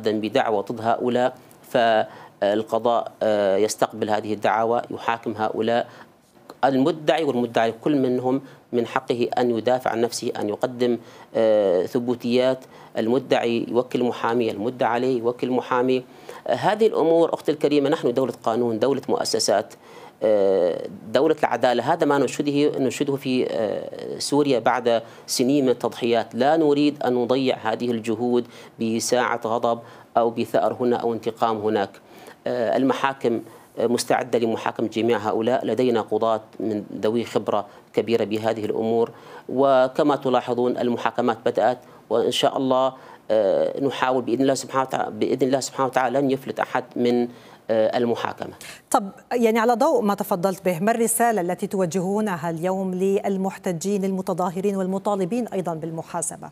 يتقدم بدعوى ضد هؤلاء، فالقضاء يستقبل هذه الدعاوى، يحاكم هؤلاء. المدعي والمدعي كل منهم من حقه أن يدافع عن نفسه، أن يقدم ثبوتيات. المدعي يوكل محامي، المدعى عليه يوكل محامي. هذه الأمور أختي الكريمة، نحن دولة قانون، دولة مؤسسات، دولة العدالة. هذا ما نشهده في سوريا بعد سنين من التضحيات. لا نريد أن نضيع هذه الجهود بساعة غضب أو بثأر هنا أو انتقام هناك. المحاكم مستعدة لمحاكمة جميع هؤلاء، لدينا قضاة من ذوي خبرة كبيرة بهذه الأمور، وكما تلاحظون المحاكمات بدأت، وإن شاء الله نحاول بإذن الله سبحانه وتعالى لن يفلت أحد من المحاكمة. طب يعني على ضوء ما تفضلت به، ما الرسالة التي توجهونها اليوم للمحتجين المتظاهرين والمطالبين أيضا بالمحاسبة؟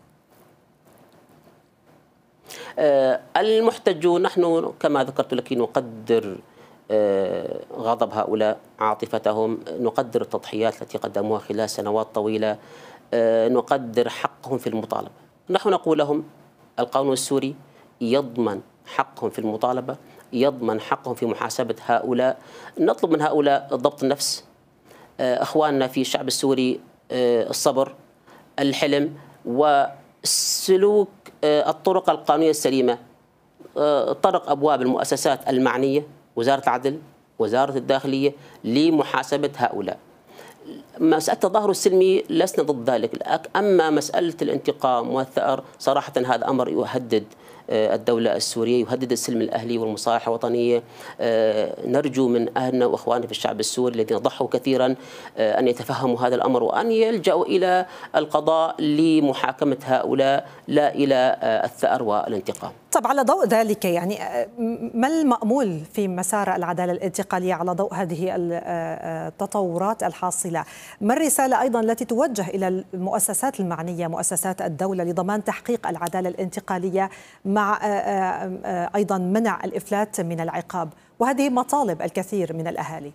المحتجون، نحن كما ذكرت لك نقدر غضب هؤلاء، عاطفتهم، نقدر التضحيات التي قدموها خلال سنوات طويلة، نقدر حقهم في المطالبة. نحن نقول لهم القانون السوري يضمن حقهم في المطالبة، يضمن حقهم في محاسبة هؤلاء. نطلب من هؤلاء ضبط النفس، أخواننا في الشعب السوري الصبر، الحلم، وسلوك الطرق القانونية السليمة، طرق أبواب المؤسسات المعنية، وزارة العدل، وزارة الداخلية، لمحاسبة هؤلاء. مسألة التظاهر السلمي لسنا ضد ذلك، أما مسألة الانتقام والثأر صراحة هذا أمر يهدد الدولة السورية، يهدد السلم الأهلي والمصالحة الوطنية. نرجو من أهلنا وأخواننا في الشعب السوري الذين ضحوا كثيرا أن يتفهموا هذا الأمر وأن يلجأوا إلى القضاء لمحاكمة هؤلاء، لا إلى الثأر والانتقام. طب على ضوء ذلك، يعني ما المأمول في مسار العدالة الانتقالية على ضوء هذه التطورات الحاصلة؟ ما الرسالة أيضا التي توجه إلى المؤسسات المعنية، مؤسسات الدولة، لضمان تحقيق العدالة الانتقالية مع أيضا منع الإفلات من العقاب؟ وهذه مطالب الكثير من الأهالي.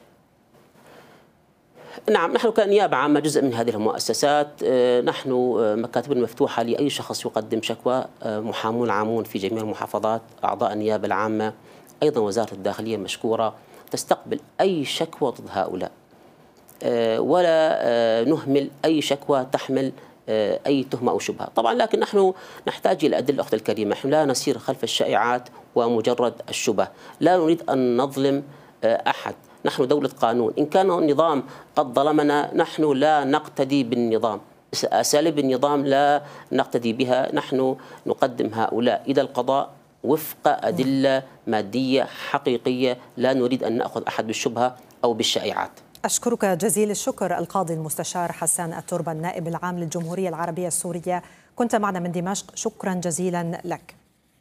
نعم، نحن كنيابة عامة جزء من هذه المؤسسات، نحن مكاتبنا مفتوحة لأي شخص يقدم شكوى، محامون عامون في جميع المحافظات، أعضاء النيابة العامة، أيضا وزارة الداخلية مشكورة تستقبل أي شكوى ضد هؤلاء، ولا نهمل أي شكوى تحمل أي تهمة أو شبهة. طبعا لكن نحن نحتاج إلى أدلة أختي الكريمة، نحن لا نسير خلف الشائعات ومجرد الشبه، لا نريد أن نظلم أحد. نحن دولة قانون، إن كان النظام قد ظلمنا نحن لا نقتدي بالنظام، أساليب النظام لا نقتدي بها، نحن نقدم هؤلاء إلى القضاء وفق أدلة مادية حقيقية، لا نريد أن نأخذ أحد بالشبهة أو بالشائعات. أشكرك جزيل الشكر القاضي المستشار حسان التربة، النائب العام للجمهورية العربية السورية، كنت معنا من دمشق، شكرا جزيلا لك.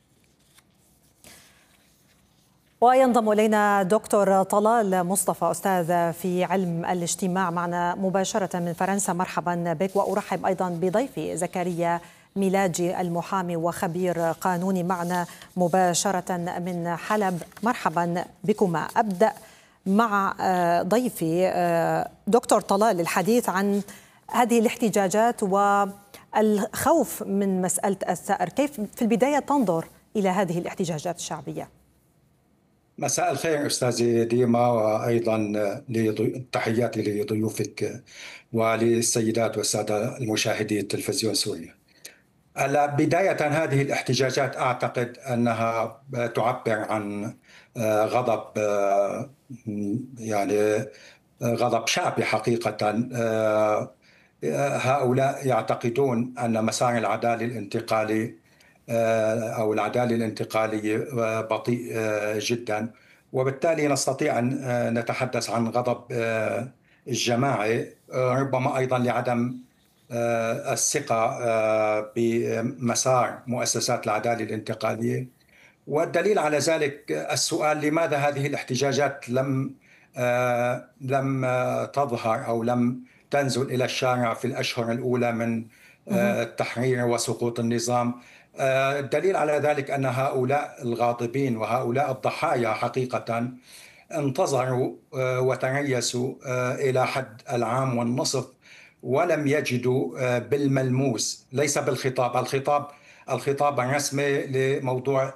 وينضم إلينا دكتور طلال مصطفى، أستاذ في علم الاجتماع، معنا مباشرة من فرنسا. مرحبا بك، وأرحب أيضا بضيفي زكريا ميلاجي، المحامي وخبير قانوني، معنا مباشرة من حلب. مرحبا بكما. أبدأ مع ضيفي دكتور طلال الحديث عن هذه الاحتجاجات والخوف من مسألة الثأر. كيف في البداية تنظر إلى هذه الاحتجاجات الشعبية؟ مساء الخير أستاذي ديما، وأيضا تحياتي لضيوفك وللسيدات والسادة المشاهدي التلفزيون سوريا. بداية هذه الاحتجاجات أعتقد أنها تعبر عن غضب، يعني غضب شعبي حقيقة. هؤلاء يعتقدون أن مسار العدالة الانتقالي أو العدالة الانتقالية بطيء جدا، وبالتالي نستطيع أن نتحدث عن غضب الجماعي، ربما أيضا لعدم الثقة بمسار مؤسسات العدالة الانتقالية. والدليل على ذلك السؤال: لماذا هذه الاحتجاجات لم تظهر أو لم تنزل إلى الشارع في الأشهر الأولى من التحرير وسقوط النظام؟ الدليل على ذلك أن هؤلاء الغاضبين وهؤلاء الضحايا حقيقة انتظروا وتريثوا إلى حد العام والنصف، ولم يجدوا بالملموس، ليس بالخطاب، الخطاب الرسمي لموضوع